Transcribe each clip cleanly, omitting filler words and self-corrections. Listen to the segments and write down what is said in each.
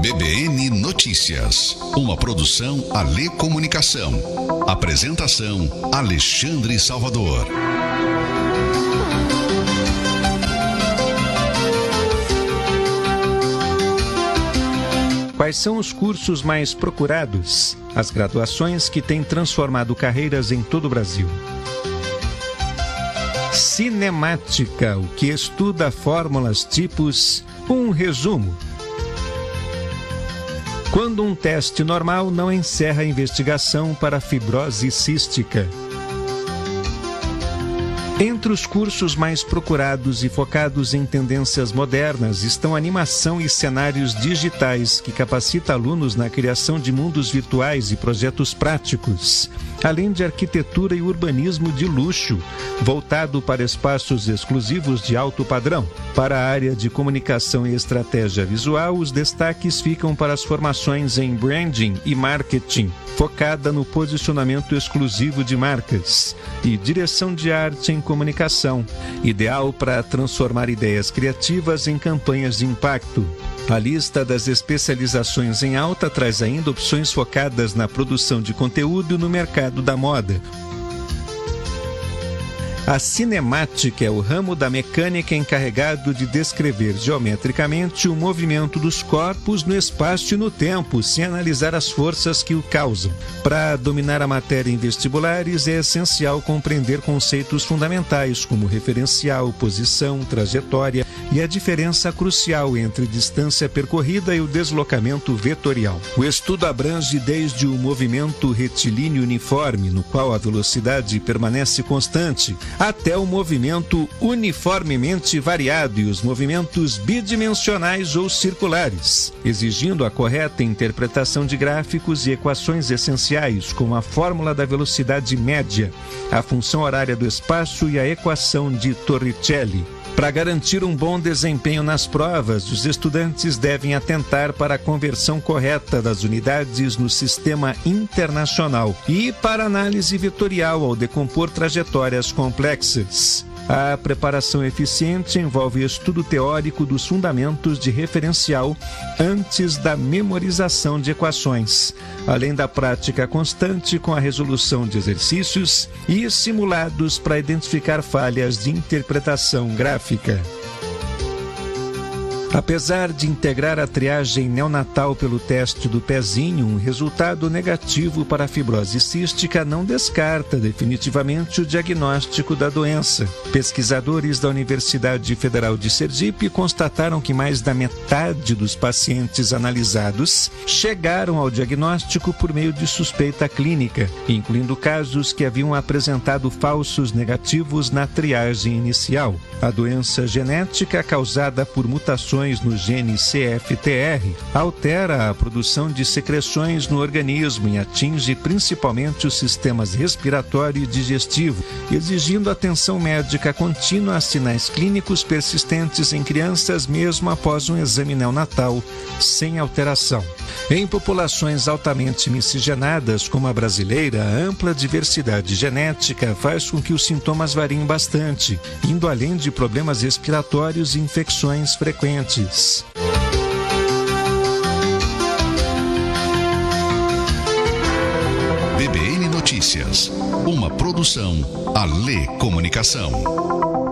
BBN Notícias, uma produção Alê Comunicação. Apresentação Alexandre Salvador. Quais são os cursos mais procurados? As graduações que têm transformado carreiras em todo o Brasil. Cinemática, o que estuda fórmulas, tipos, um resumo. Quando um teste normal não encerra a investigação para fibrose cística. Entre os cursos mais procurados e focados em tendências modernas estão animação e cenários digitais, que capacita alunos na criação de mundos virtuais e projetos práticos, além de arquitetura e urbanismo de luxo, voltado para espaços exclusivos de alto padrão. Para a área de comunicação e estratégia visual, os destaques ficam para as formações em branding e marketing, focada no posicionamento exclusivo de marcas, e direção de arte em comunicação, ideal para transformar ideias criativas em campanhas de impacto. A lista das especializações em alta traz ainda opções focadas na produção de conteúdo no mercado da moda. A cinemática é o ramo da mecânica encarregado de descrever geometricamente o movimento dos corpos no espaço e no tempo, sem analisar as forças que o causam. Para dominar a matéria em vestibulares, é essencial compreender conceitos fundamentais como referencial, posição, trajetória e a diferença crucial entre distância percorrida e o deslocamento vetorial. O estudo abrange desde o movimento retilíneo uniforme, no qual a velocidade permanece constante, até o movimento uniformemente variado e os movimentos bidimensionais ou circulares, exigindo a correta interpretação de gráficos e equações essenciais, como a fórmula da velocidade média, a função horária do espaço e a equação de Torricelli. Para garantir um bom desempenho nas provas, os estudantes devem atentar para a conversão correta das unidades no sistema internacional e para análise vetorial ao decompor trajetórias complexas. A preparação eficiente envolve estudo teórico dos fundamentos de referencial antes da memorização de equações, além da prática constante com a resolução de exercícios e simulados para identificar falhas de interpretação gráfica. Apesar de integrar a triagem neonatal pelo teste do pezinho, um resultado negativo para a fibrose cística não descarta definitivamente o diagnóstico da doença. Pesquisadores da Universidade Federal de Sergipe constataram que mais da metade dos pacientes analisados chegaram ao diagnóstico por meio de suspeita clínica, incluindo casos que haviam apresentado falsos negativos na triagem inicial. A doença genética causada por mutações no gene CFTR altera a produção de secreções no organismo e atinge principalmente os sistemas respiratório e digestivo, exigindo atenção médica contínua a sinais clínicos persistentes em crianças mesmo após um exame neonatal sem alteração. Em populações altamente miscigenadas como a brasileira, a ampla diversidade genética faz com que os sintomas variem bastante, indo além de problemas respiratórios e infecções frequentes. BBN Notícias, uma produção Alê Comunicação.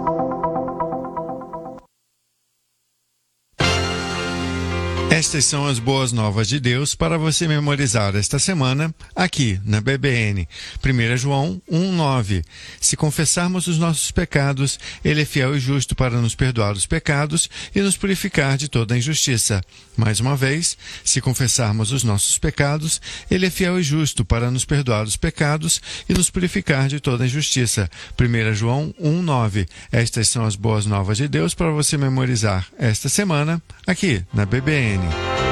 Estas são as boas novas de Deus para você memorizar esta semana aqui na BBN. 1 João 1,9. Se confessarmos os nossos pecados, Ele é fiel e justo para nos perdoar os pecados e nos purificar de toda a injustiça. Mais uma vez, se confessarmos os nossos pecados, Ele é fiel e justo para nos perdoar os pecados e nos purificar de toda a injustiça. 1 João 1,9. Estas são as boas novas de Deus para você memorizar esta semana aqui na BBN.